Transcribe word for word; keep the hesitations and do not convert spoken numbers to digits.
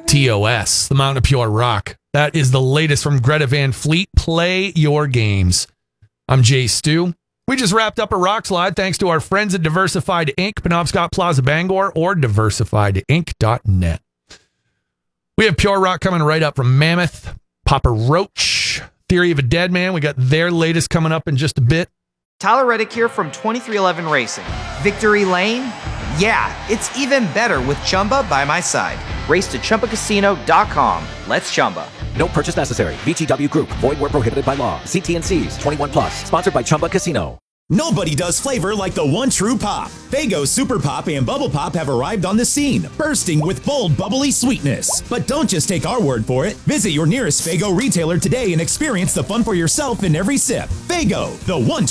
T O S, the Mountain of Pure Rock. That is the latest from Greta Van Fleet. Play your games. I'm Jay Stu. We just wrapped up a rock slide thanks to our friends at Diversified Incorporated, Penobscot Plaza, Bangor, or diversified inc dot net. We have Pure Rock coming right up from Mammoth, Papa Roach, Theory of a Dead Man. We got their latest coming up in just a bit. Tyler Reddick here from twenty-three eleven Racing. Victory Lane? Yeah, it's even better with Chumba by my side. Race to Chumba Casino dot com. Let's Chumba. No purchase necessary. V G W Group. Void where prohibited by law. See T and C's. twenty-one plus. Sponsored by Chumba Casino. Nobody does flavor like the one true pop. Faygo Super Pop and Bubble Pop have arrived on the scene, bursting with bold, bubbly sweetness. But don't just take our word for it. Visit your nearest Faygo retailer today and experience the fun for yourself in every sip. Faygo, the one